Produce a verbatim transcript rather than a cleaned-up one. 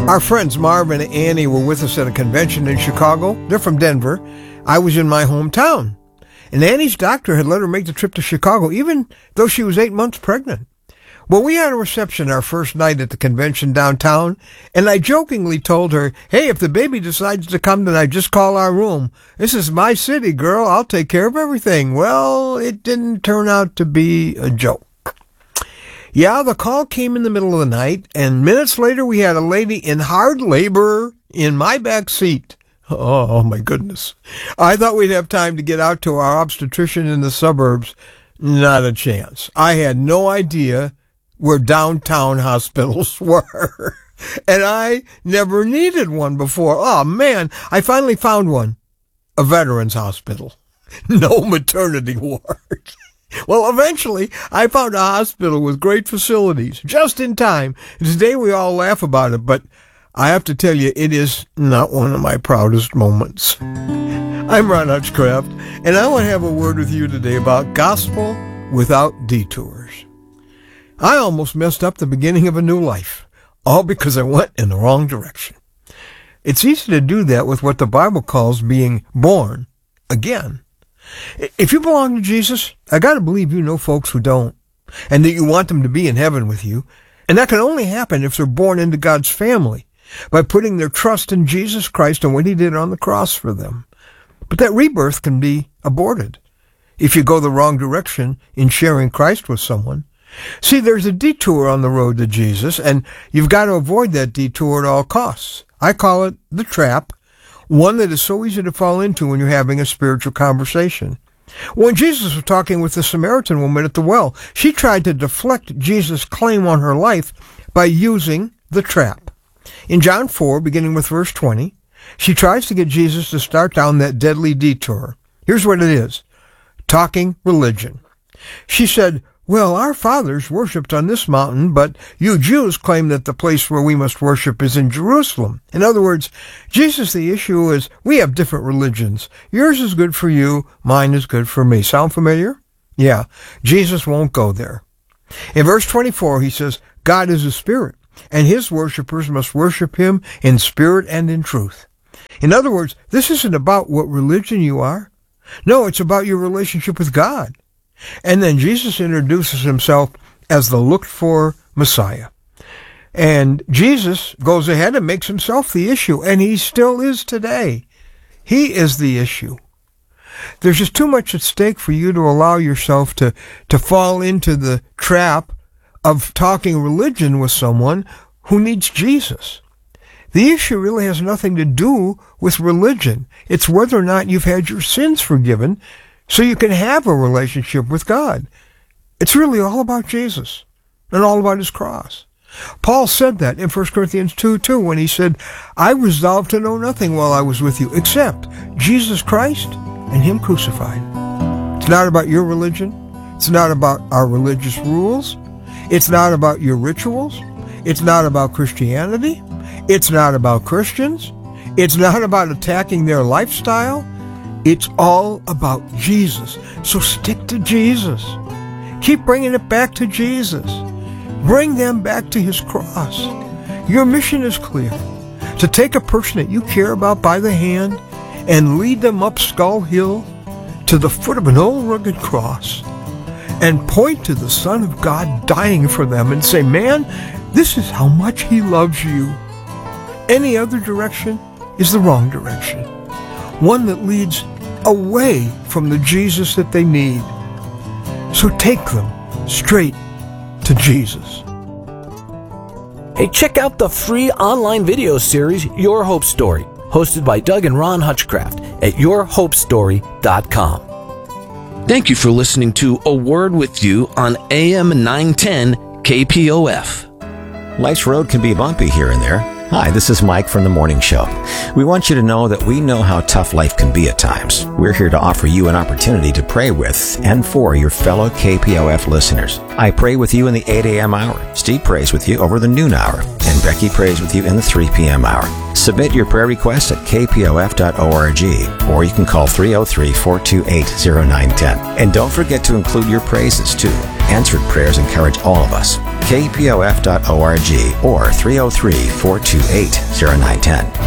Our friends Marv and Annie were with us at a convention in Chicago. They're from Denver. I was in my hometown. And Annie's doctor had let her make the trip to Chicago, even though she was eight months pregnant. Well, we had a reception our first night at the convention downtown, and I jokingly told her, hey, if the baby decides to come tonight, just call our room. This is my city, girl. I'll take care of everything. Well, it didn't turn out to be a joke. Yeah, the call came in the middle of the night, and minutes later we had a lady in hard labor in my back seat. Oh, my goodness. I thought we'd have time to get out to our obstetrician in the suburbs. Not a chance. I had no idea where downtown hospitals were. And I never needed one before. Oh, man, I finally found one. A veterans hospital. No maternity ward. Well, eventually, I found a hospital with great facilities, just in time. Today, we all laugh about it, but I have to tell you, it is not one of my proudest moments. I'm Ron Hutchcraft, and I want to have a word with you today about gospel without detours. I almost messed up the beginning of a new life, all because I went in the wrong direction. It's easy to do that with what the Bible calls being born again. If you belong to Jesus, I got to believe you know folks who don't, and that you want them to be in heaven with you. And that can only happen if they're born into God's family, by putting their trust in Jesus Christ and what he did on the cross for them. But that rebirth can be aborted if you go the wrong direction in sharing Christ with someone. See, there's a detour on the road to Jesus, and you've got to avoid that detour at all costs. I call it the trap, one that is so easy to fall into when you're having a spiritual conversation. When Jesus was talking with the Samaritan woman at the well, she tried to deflect Jesus' claim on her life by using the trap. In John four, beginning with verse twenty, she tries to get Jesus to start down that deadly detour. Here's what it is. Talking religion. She said, well, our fathers worshipped on this mountain, but you Jews claim that the place where we must worship is in Jerusalem. In other words, Jesus, the issue is we have different religions. Yours is good for you, mine is good for me. Sound familiar? Yeah, Jesus won't go there. In verse twenty-four, he says, God is a spirit, and his worshipers must worship him in spirit and in truth. In other words, this isn't about what religion you are. No, it's about your relationship with God. And then Jesus introduces himself as the looked-for Messiah. And Jesus goes ahead and makes himself the issue, and he still is today. He is the issue. There's just too much at stake for you to allow yourself to, to fall into the trap of talking religion with someone who needs Jesus. The issue really has nothing to do with religion. It's whether or not you've had your sins forgiven so you can have a relationship with God. It's really all about Jesus and all about his cross. Paul said that in First Corinthians two two when he said, I resolved to know nothing while I was with you except Jesus Christ and him crucified. It's not about your religion. It's not about our religious rules. It's not about your rituals. It's not about Christianity. It's not about Christians. It's not about attacking their lifestyle. It's all about Jesus. So stick to Jesus. Keep bringing it back to Jesus. Bring them back to his cross. Your mission is clear. To take a person that you care about by the hand and lead them up Skull Hill to the foot of an old rugged cross and point to the Son of God dying for them and say, man, this is how much he loves you. Any other direction is the wrong direction. One that leads away from the Jesus that they need. So take them straight to Jesus. Hey, check out the free online video series, Your Hope Story, hosted by Doug and Ron Hutchcraft at your hope story dot com. Thank you for listening to A Word With You on A M nine ten K P O F. Life's road can be bumpy here and there. Hi, this is Mike from The Morning Show. We want you to know that we know how tough life can be at times. We're here to offer you an opportunity to pray with and for your fellow K P O F listeners. I pray with you in the eight a.m. hour. Steve prays with you over the noon hour. And Becky prays with you in the three p.m. hour. Submit your prayer request at k p o f dot org, or you can call three oh three, four two eight, oh nine one oh. And don't forget to include your praises, too. Answered prayers encourage all of us. k p o f dot org or three oh three, four two eight, oh nine one oh.